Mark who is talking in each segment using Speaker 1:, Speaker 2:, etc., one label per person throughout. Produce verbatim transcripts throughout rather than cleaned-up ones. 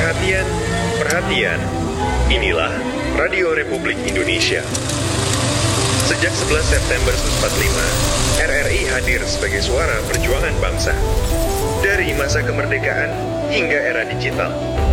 Speaker 1: Perhatian, perhatian. Inilah Radio Republik Indonesia. Sejak sebelas September seribu sembilan ratus empat puluh lima, R R I hadir sebagai suara perjuangan bangsa. Dari masa kemerdekaan hingga era digital.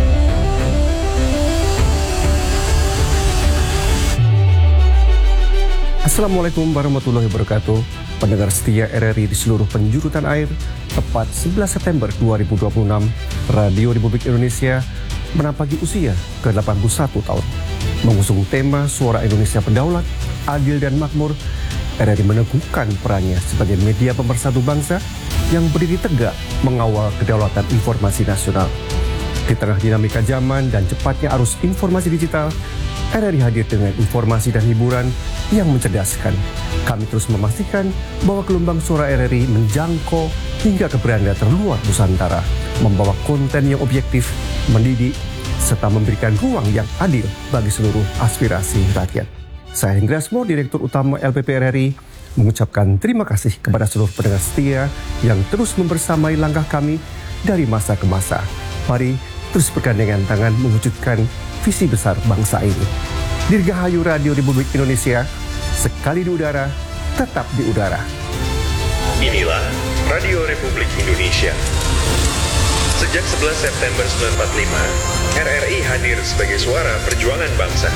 Speaker 2: Assalamualaikum warahmatullahi wabarakatuh. Pendengar setia R R I di seluruh penjuru tanah air, tepat sebelas September dua ribu dua puluh enam, Radio Republik Indonesia menampaki usia ke delapan puluh satu tahun. Mengusung tema Suara Indonesia Berdaulat, Adil dan Makmur, R R I meneguhkan perannya sebagai media pemersatu bangsa yang berdiri tegak mengawal kedaulatan informasi nasional. Di tengah dinamika zaman dan cepatnya arus informasi digital, R R I hadir dengan informasi dan hiburan yang mencerdaskan. Kami terus memastikan bahwa gelombang suara R R I menjangkau hingga ke beranda terluar Nusantara, membawa konten yang objektif, mendidik, serta memberikan ruang yang adil bagi seluruh aspirasi rakyat. Saya Hendriasmo, Direktur Utama L P P R R I, mengucapkan terima kasih kepada seluruh pendengar setia yang terus membersamai langkah kami dari masa ke masa. Mari terus bergandengan tangan mewujudkan visi besar bangsa ini. Dirgahayu Radio Republik Indonesia, sekali di udara, tetap di udara.
Speaker 1: Inilah Radio Republik Indonesia. Sejak sebelas September seribu sembilan ratus empat puluh lima, R R I hadir sebagai suara perjuangan bangsa.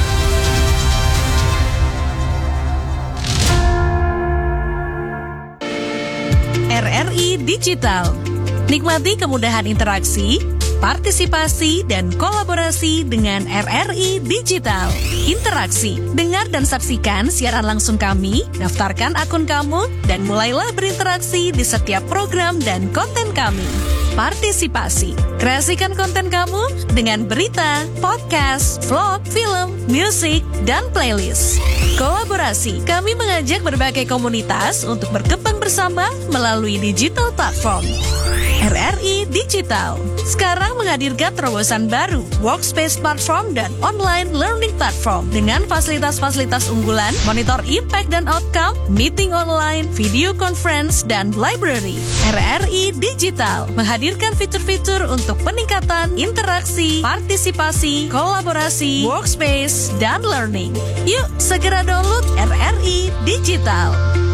Speaker 3: R R I Digital. Nikmati kemudahan interaksi, partisipasi, dan kolaborasi dengan R R I Digital. Interaksi, dengar dan saksikan siaran langsung kami, daftarkan akun kamu, dan mulailah berinteraksi di setiap program dan konten kami. Partisipasi, kreasikan konten kamu dengan berita, podcast, vlog, film, musik, dan playlist. Kolaborasi, kami mengajak berbagai komunitas untuk berkembang bersama melalui digital platform. R R I Digital sekarang menghadirkan terobosan baru, workspace platform dan online learning platform dengan fasilitas-fasilitas unggulan, monitor impact dan outcome, meeting online, video conference, dan library. R R I Digital menghadirkan fitur-fitur untuk peningkatan interaksi, partisipasi, kolaborasi, workspace, dan learning. Yuk segera download R R I Digital.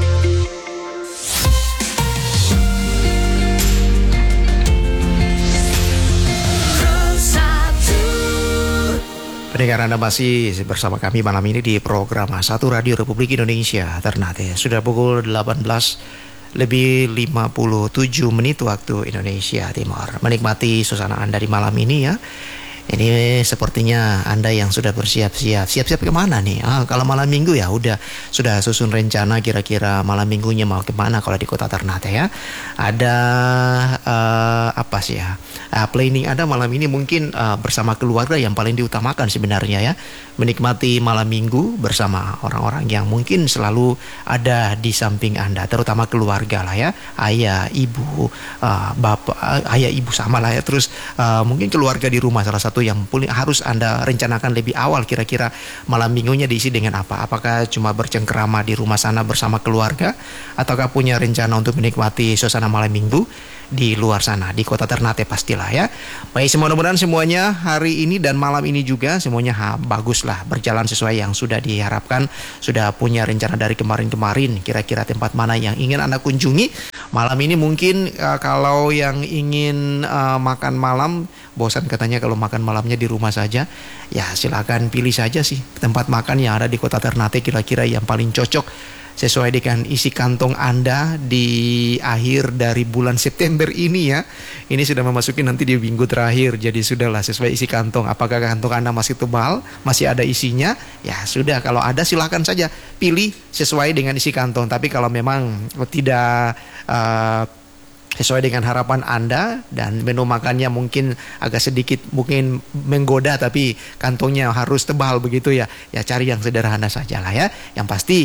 Speaker 4: Pendengar, Anda masih bersama kami malam ini di program satu Radio Republik Indonesia Ternate. Sudah pukul delapan belas lebih lima puluh tujuh menit waktu Indonesia Timur. Menikmati suasana Anda di malam ini ya. Ini sepertinya Anda yang sudah bersiap-siap. Siap-siap kemana nih? Ah, kalau malam minggu ya udah sudah susun rencana kira-kira malam minggunya mau kemana kalau di kota Ternate ya. Ada uh, apa sih ya? Uh, planning Anda malam ini mungkin uh, bersama keluarga yang paling diutamakan sebenarnya ya. Menikmati malam minggu bersama orang-orang yang mungkin selalu ada di samping Anda, terutama keluarga lah ya. Ayah, ibu, uh, bapak, uh, ayah, ibu sama lah ya. Terus uh, mungkin keluarga di rumah salah satu yang harus Anda rencanakan lebih awal, kira-kira malam minggunya diisi dengan apa? Apakah cuma bercengkerama di rumah sana bersama keluarga, ataukah punya rencana untuk menikmati suasana malam minggu di luar sana, di kota Ternate pastilah ya. Baik, mudah-mudahan semuanya hari ini dan malam ini juga semuanya ha, bagus lah, berjalan sesuai yang sudah diharapkan. Sudah punya rencana dari kemarin-kemarin, kira-kira tempat mana yang ingin Anda kunjungi. Malam ini mungkin uh, kalau yang ingin uh, makan malam, bosan katanya kalau makan malamnya di rumah saja, ya silakan pilih saja sih tempat makan yang ada di kota Ternate kira-kira yang paling cocok sesuai dengan isi kantong Anda di akhir dari bulan September ini ya. Ini sudah memasuki nanti di minggu terakhir, jadi sudahlah sesuai isi kantong. Apakah kantong Anda masih tebal, masih ada isinya? Ya sudah, kalau ada silakan saja pilih sesuai dengan isi kantong. Tapi kalau memang tidak uh, sesuai dengan harapan Anda dan menu makannya mungkin agak sedikit mungkin menggoda tapi kantongnya harus tebal begitu ya, ya cari yang sederhana saja lah ya. Yang pasti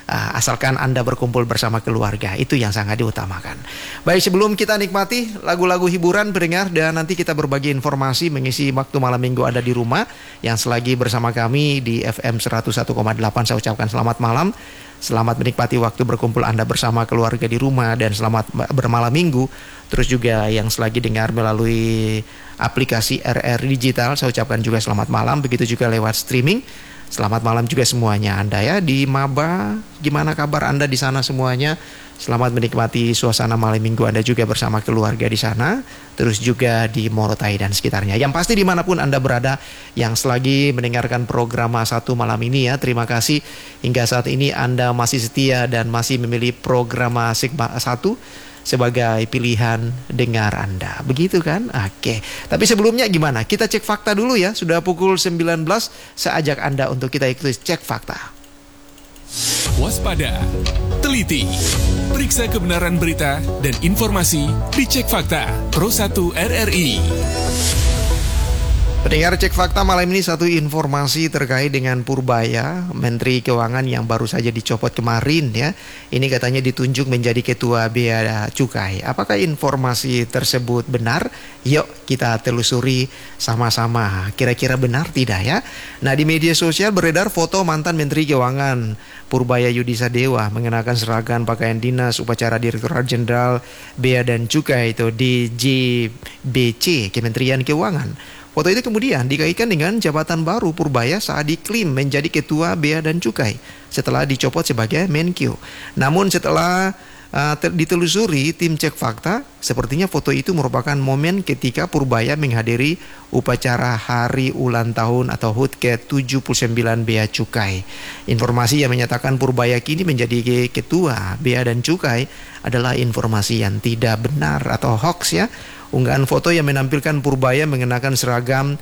Speaker 4: Uh, asalkan Anda berkumpul bersama keluarga, itu yang sangat diutamakan. Baik, sebelum kita nikmati lagu-lagu hiburan pendengar, dan nanti kita berbagi informasi mengisi waktu malam minggu Anda di rumah yang selagi bersama kami di F M seratus satu koma delapan, saya ucapkan selamat malam. Selamat menikmati waktu berkumpul Anda bersama keluarga di rumah, dan selamat bermalam minggu. Terus juga yang selagi dengar melalui aplikasi R R Digital, saya ucapkan juga selamat malam. Begitu juga lewat streaming. Selamat malam juga semuanya Anda ya di Maba. Gimana kabar Anda di sana semuanya? Selamat menikmati suasana malam minggu Anda juga bersama keluarga di sana. Terus juga di Morotai dan sekitarnya. Yang pasti dimanapun Anda berada yang selagi mendengarkan program satu malam ini ya. Terima kasih hingga saat ini Anda masih setia dan masih memilih program Sigma satu sebagai pilihan dengar Anda. Begitu kan? Oke. Tapi sebelumnya gimana? Kita cek fakta dulu ya. Sudah pukul sembilan belas. Saya ajak Anda untuk kita ikuti cek fakta.
Speaker 5: Waspada, teliti, periksa kebenaran berita dan informasi di Cek Fakta Pro satu R R I.
Speaker 4: Pendengar Cek Fakta malam ini satu informasi terkait dengan Purbaya, Menteri Keuangan yang baru saja dicopot kemarin ya. Ini katanya ditunjuk menjadi Ketua Bea Cukai. Apakah informasi tersebut benar? Yuk kita telusuri sama-sama. Kira-kira benar tidak ya? Nah, di media sosial beredar foto mantan Menteri Keuangan Purbaya Yudhisa Dewa mengenakan seragam pakaian dinas upacara Direktorat Jenderal Bea dan Cukai itu D J B C Kementerian Keuangan. Foto itu kemudian dikaitkan dengan jabatan baru Purbaya saat diklaim menjadi Ketua Bea dan Cukai setelah dicopot sebagai Menkyu. Namun setelah uh, ditelusuri tim Cek Fakta, sepertinya foto itu merupakan momen ketika Purbaya menghadiri upacara hari ulang tahun atau H U T ke tujuh puluh sembilan Bea Cukai. Informasi yang menyatakan Purbaya kini menjadi Ketua Bea dan Cukai adalah informasi yang tidak benar atau hoax ya. Unggahan foto yang menampilkan Purbaya mengenakan seragam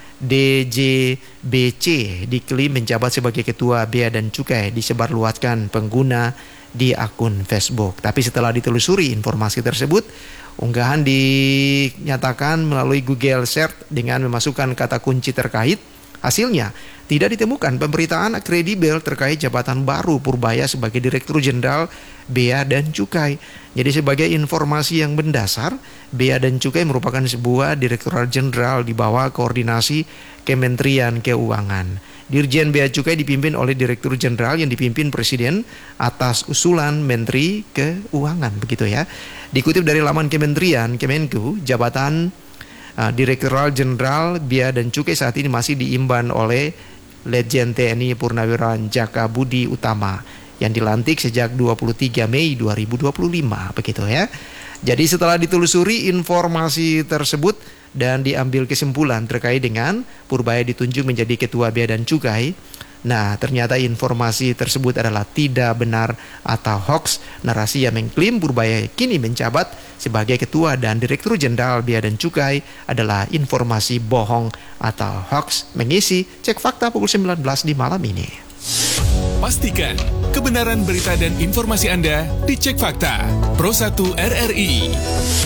Speaker 4: D J B C diklaim menjabat sebagai Ketua Bea dan Cukai disebarluaskan pengguna di akun Facebook. Tapi setelah ditelusuri informasi tersebut, unggahan dinyatakan melalui Google Search dengan memasukkan kata kunci terkait. Hasilnya, tidak ditemukan pemberitaan kredibel terkait jabatan baru Purbaya sebagai Direktur Jenderal Bea dan Cukai. Jadi sebagai informasi yang mendasar, Bea dan Cukai merupakan sebuah Direktorat Jenderal di bawah koordinasi Kementerian Keuangan. Dirjen Bea Cukai dipimpin oleh Direktur Jenderal yang dipimpin Presiden atas usulan Menteri Keuangan, begitu ya. Dikutip dari laman Kementerian Kemenku, jabatan Uh, Direktorat Jenderal Bea dan Cukai saat ini masih diimban oleh Letjen T N I Purnawirawan Jaka Budi Utama yang dilantik sejak dua puluh tiga Mei dua ribu dua puluh lima, begitu ya. Jadi setelah ditelusuri informasi tersebut dan diambil kesimpulan terkait dengan Purbaya ditunjuk menjadi Ketua Bea dan Cukai, nah ternyata informasi tersebut adalah tidak benar atau hoax. Narasi yang mengklaim Purbaya kini menjabat sebagai Ketua dan Direktur Jenderal Bea dan Cukai adalah informasi bohong atau hoax. Mengisi Cek Fakta pukul sembilan belas di malam ini.
Speaker 5: Pastikan kebenaran berita dan informasi Anda di Cek Fakta Pro satu R R I.